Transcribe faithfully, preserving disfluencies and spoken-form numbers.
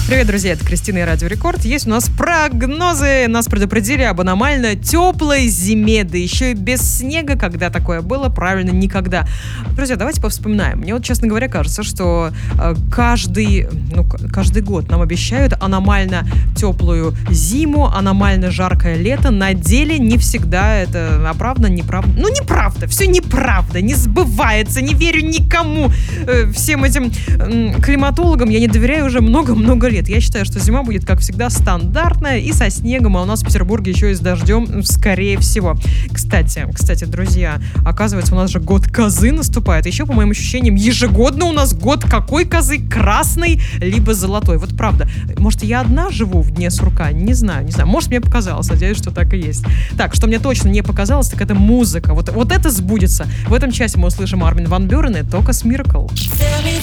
Привет, друзья, это Кристина и Радио Рекорд. Есть у нас прогнозы. Нас предупредили об аномально теплой зиме, да еще и без снега. Когда такое было? Правильно, никогда. Друзья, давайте повспоминаем. Мне вот, честно говоря, кажется, что э, каждый, ну, каждый год нам обещают аномально теплую зиму, аномально жаркое лето. На деле не всегда это оправдано, неправда. Ну, неправда, все неправда, не сбывается, не верю никому. Э, всем этим э, климатологам я не доверяю уже много-много лет. Я считаю, что зима будет, как всегда, стандартная и со снегом, а у нас в Петербурге еще и с дождем, скорее всего. Кстати, кстати, друзья, оказывается, у нас же год козы наступает. Еще, по моим ощущениям, ежегодно у нас год какой козы? Красный, либо золотой. Вот правда. Может, я одна живу в дне сурка? Не знаю, не знаю. Может, мне показалось. Надеюсь, что так и есть. Так, что мне точно не показалось, так это музыка. Вот, вот это сбудется. В этом часе мы услышим Армин ван Бюрен и Токас Миракл. Tell me